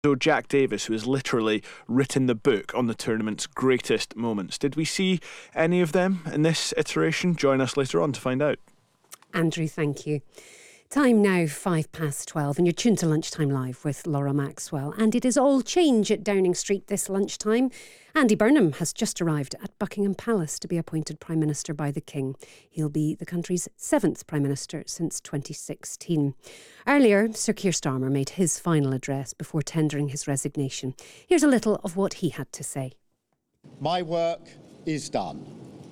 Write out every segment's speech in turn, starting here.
So Jack Davis, who has literally written the book on the tournament's greatest moments. Did we see any of them in this iteration? Join us later on to find out. Andrew, thank you. Time now 12:05, and you're tuned to Lunchtime Live with Laura Maxwell. And it is all change at Downing Street this lunchtime. Andy Burnham has just arrived at Buckingham Palace to be appointed Prime Minister by the King. He'll be the country's 7th Prime Minister since 2016. Earlier, Sir Keir Starmer made his final address before tendering his resignation. Here's a little of what he had to say. My work is done.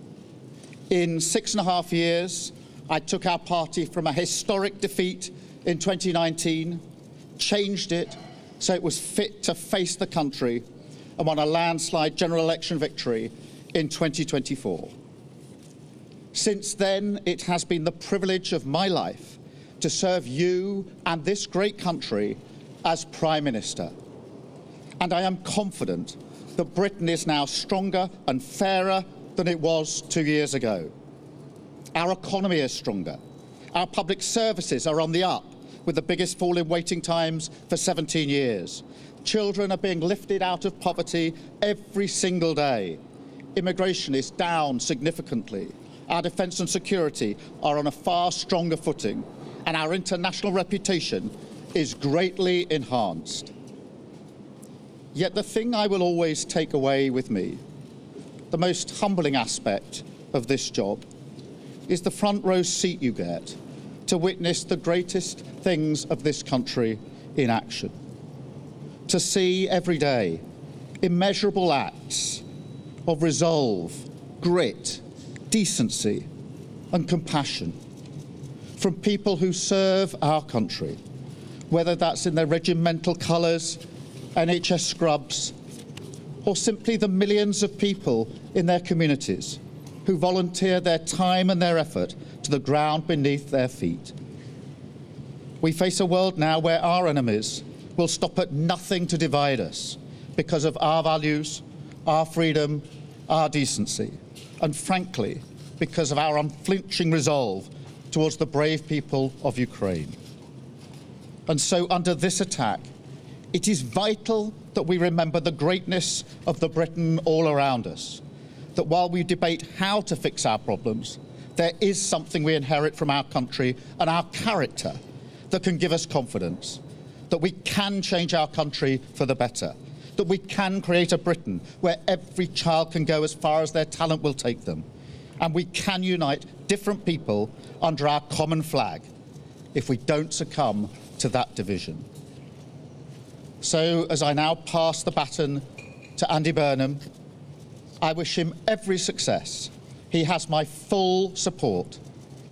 In 6.5 years, I took our party from a historic defeat in 2019, changed it so it was fit to face the country, and won a landslide general election victory in 2024. Since then, it has been the privilege of my life to serve you and this great country as Prime Minister. And I am confident that Britain is now stronger and fairer than it was 2 years ago. Our economy is stronger. Our public services are on the up, with the biggest fall in waiting times for 17 years. Children are being lifted out of poverty every single day. Immigration is down significantly. Our defence and security are on a far stronger footing, and our international reputation is greatly enhanced. Yet the thing I will always take away with me, the most humbling aspect of this job, is the front row seat you get to witness the greatest things of this country in action. To see every day immeasurable acts of resolve, grit, decency and compassion from people who serve our country, whether that's in their regimental colours, NHS scrubs, or simply the millions of people in their communities who volunteer their time and their effort to the ground beneath their feet. We face a world now where our enemies will stop at nothing to divide us because of our values, our freedom, our decency, and frankly, because of our unflinching resolve towards the brave people of Ukraine. And so under this attack, it is vital that we remember the greatness of the Britain all around us. That while we debate how to fix our problems, there is something we inherit from our country and our character that can give us confidence, that we can change our country for the better, that we can create a Britain where every child can go as far as their talent will take them, and we can unite different people under our common flag if we don't succumb to that division. So as I now pass the baton to Andy Burnham, I wish him every success. He has my full support.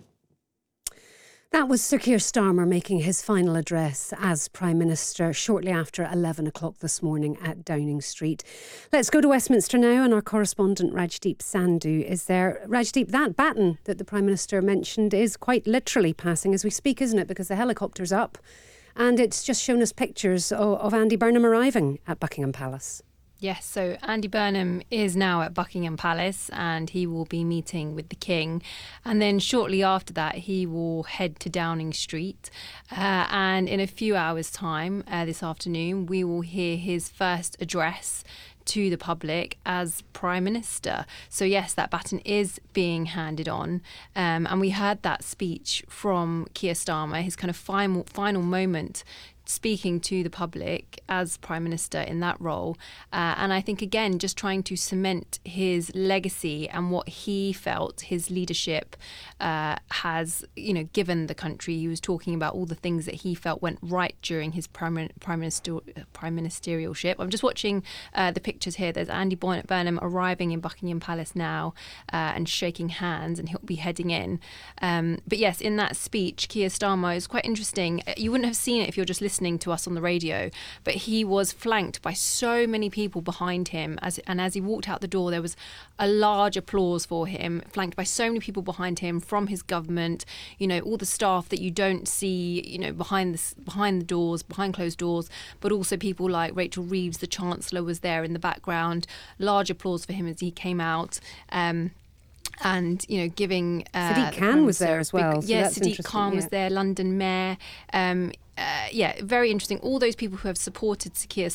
That was Sir Keir Starmer making his final address as Prime Minister shortly after 11 o'clock this morning at Downing Street. Let's go to Westminster now, and our correspondent Rajdeep Sandhu is there. Rajdeep, that baton that the Prime Minister mentioned is quite literally passing as we speak, isn't it? Because the helicopter's up and it's just shown us pictures of Andy Burnham arriving at Buckingham Palace. Yes, so Andy Burnham is now at Buckingham Palace and he will be meeting with the King. And then shortly after that, he will head to Downing Street. And in a few hours' time this afternoon, we will hear his first address to the public as Prime Minister. So yes, that baton is being handed on. And we heard that speech from Keir Starmer, his kind of final moment speaking to the public as Prime Minister in that role. And I think, again, just trying to cement his legacy and what he felt his leadership has, given the country. He was talking about all the things that he felt went right during his prime ministerialship. I'm just watching the pictures here. There's Andy Burnham arriving in Buckingham Palace now and shaking hands, and he'll be heading in. But yes, in that speech, Keir Starmer is quite interesting. You wouldn't have seen it if you're just listening to us on the radio, but he was flanked by so many people behind him as he walked out the door, there was a large applause for him, flanked by so many people behind him from his government, all the staff that you don't see, behind the doors, behind closed doors, but also people like Rachel Reeves, the Chancellor, was there in the background. Large applause for him as he came out. And giving Sadiq Khan was there as well. Sadiq Khan was there, London Mayor. Very interesting. All those people who have supported Sir Keir